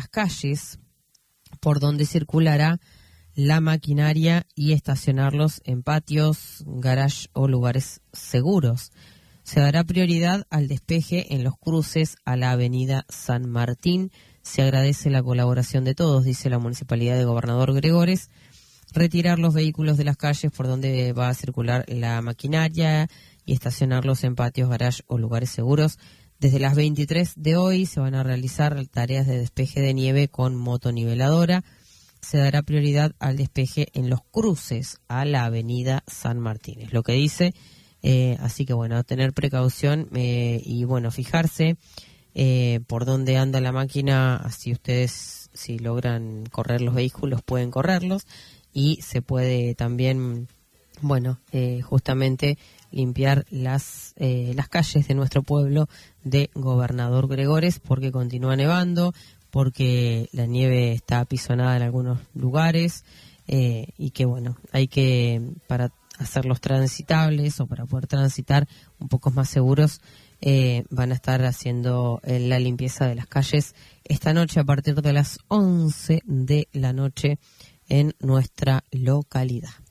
calles por donde circulará la maquinaria y estacionarlos en patios, garage o lugares seguros. Se dará prioridad al despeje en los cruces a la avenida San Martín. Se agradece la colaboración de todos, dice la Municipalidad de Gobernador Gregores. Retirar los vehículos de las calles por donde va a circular la maquinaria y estacionarlos en patios, garage o lugares seguros. Desde las 23 de hoy se van a realizar tareas de despeje de nieve con motoniveladora. Se dará prioridad al despeje en los cruces a la avenida San Martín, es lo que dice. Así que bueno, tener precaución y bueno, fijarse por dónde anda la máquina, así ustedes, si logran correr los vehículos, pueden correrlos, y se puede también, bueno, justamente limpiar las calles de nuestro pueblo de Gobernador Gregores, porque continúa nevando, porque la nieve está apisonada en algunos lugares, y que bueno, hay que, para hacerlos transitables o para poder transitar un poco más seguros, van a estar haciendo la limpieza de las calles esta noche a partir de las 11 de la noche en nuestra localidad.